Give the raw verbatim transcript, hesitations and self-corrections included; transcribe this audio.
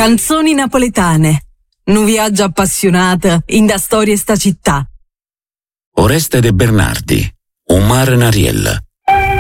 Canzoni napoletane. Nu viaggio appassionato in da storie sta città. Oreste De Bernardi, Un mare Nariella.